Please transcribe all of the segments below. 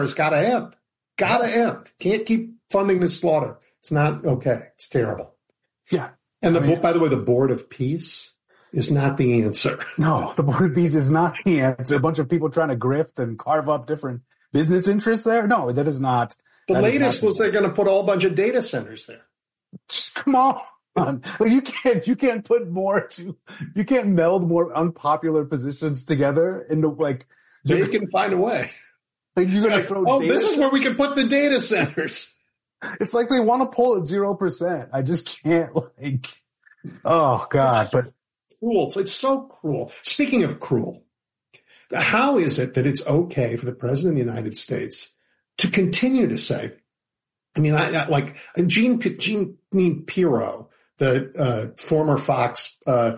It's got to end. Got to end. Can't keep funding this slaughter. It's not okay. It's terrible. Yeah. And by the way, the Board of Peace is not the answer. No, the Board of Peace is not the answer. A bunch of people trying to grift and carve up different business interests there. No, that is not. The latest was they're going to put a whole bunch of data centers there. Just come on. Like you can't you can't meld more unpopular positions together into like. They can find a way. Like you're going to throw data this is where we can put the data centers. It's like they want to pull at 0%. I just can't oh God, but cruel. It's so cruel. Speaking of cruel, how is it that it's okay for the president of the United States to continue to say, I mean, like Jean Pirro, the former Fox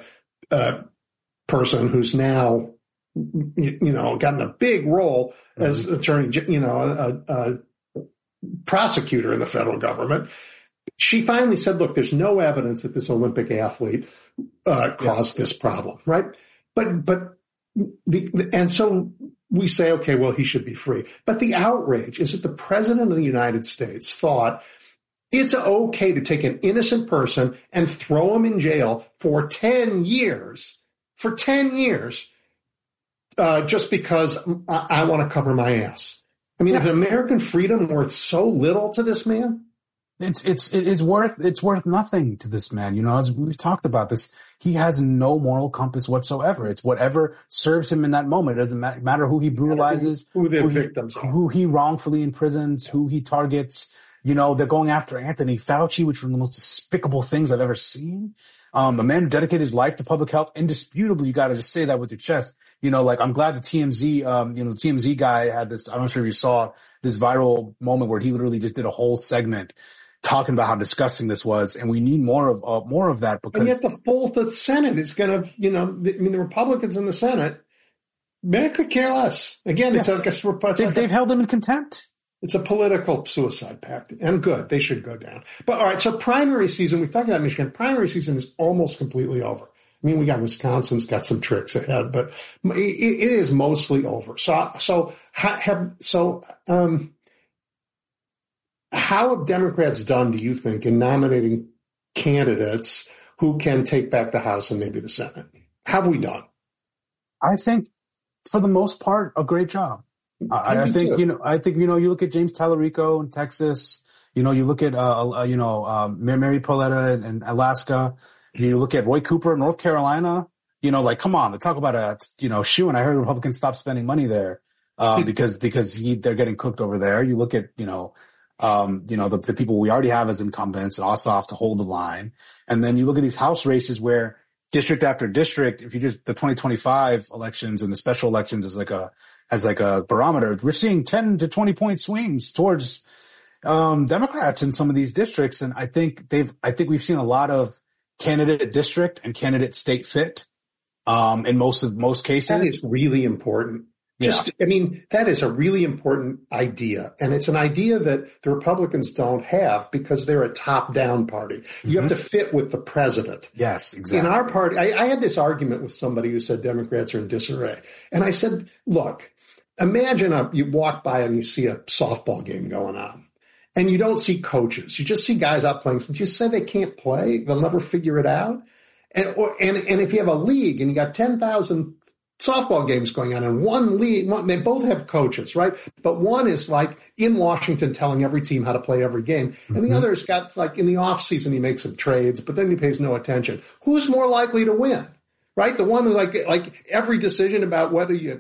person who's now, gotten a big role as attorney, a prosecutor in the federal government. She finally said, look, there's no evidence that this Olympic athlete caused this problem, right? And so we say, okay, well, he should be free. But the outrage is that the president of the United States thought it's okay to take an innocent person and throw him in jail for 10 years, just because I want to cover my ass. I mean, is American freedom worth so little to this man? It's worth nothing to this man. As we've talked about this, he has no moral compass whatsoever. It's whatever serves him in that moment. It doesn't matter who he brutalizes, who the victims are, who he wrongfully imprisons, who he targets. They're going after Anthony Fauci, which was one of the most despicable things I've ever seen. A man who dedicated his life to public health. Indisputably, you got to just say that with your chest. I'm glad the TMZ, the TMZ guy had this. I'm not sure if you saw this viral moment where he literally just did a whole segment talking about how disgusting this was, and we need more of that. Because and yet the Senate is going to, the Republicans in the Senate, man, could care less. Again, they've held him in contempt. It's a political suicide pact, and good. They should go down. But all right, so primary season, we've talked about Michigan. Primary season is almost completely over. I mean, we got Wisconsin's got some tricks ahead, but it is mostly over. So how have Democrats done, do you think, in nominating candidates who can take back the House and maybe the Senate? How have we done? I think, for the most part, a great job. I think you look at James Tallarico in Texas. You look at Mary Pauletta in Alaska. You look at Roy Cooper in North Carolina. Come on, talk about a shoe. And I heard the Republicans stop spending money there because they're getting cooked over there. You look at the people we already have as incumbents, Ossoff to hold the line, and then you look at these House races where district after district, if you just the 2025 elections and the special elections as like a barometer, we're seeing 10 to 20 point swings towards Democrats in some of these districts. And I think we've seen a lot of candidate district and candidate state fit in most cases. That is really important. That is a really important idea. And it's an idea that the Republicans don't have because they're a top-down party. You have to fit with the president. Yes, exactly. In our party, I had this argument with somebody who said Democrats are in disarray. And I said, look, imagine you walk by and you see a softball game going on. And you don't see coaches. You just see guys out playing. Do you say they can't play? They'll never figure it out? And if you have a league and you got 10,000 softball games going on in one league, they both have coaches, right? But one is like in Washington telling every team how to play every game. And the other's got like in the off season, he makes some trades, but then he pays no attention. Who's more likely to win, right? The one who like every decision about whether you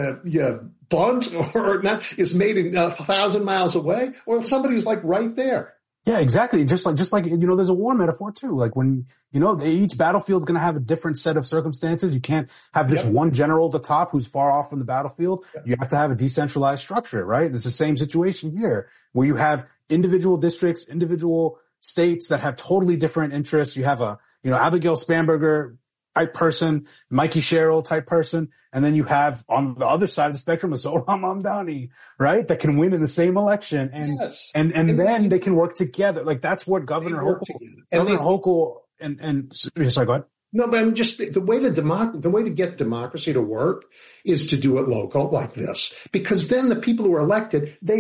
bunt or not is made 1,000 miles away, or somebody who's like right there. Yeah, exactly. Just like, there's a war metaphor too. Like when, each battlefield's going to have a different set of circumstances. You can't have this one general at the top who's far off from the battlefield. Yep. You have to have a decentralized structure, right? It's the same situation here where you have individual districts, individual states that have totally different interests. You have Abigail Spanberger type person, Mikey Sherrill type person. And then you have on the other side of the spectrum, a Zohran Mamdani, right? That can win in the same election. And then they can work together. Like that's what Governor Hochul, sorry, go ahead. No, but I'm just, the way to get democracy to work is to do it local like this, because then the people who are elected, they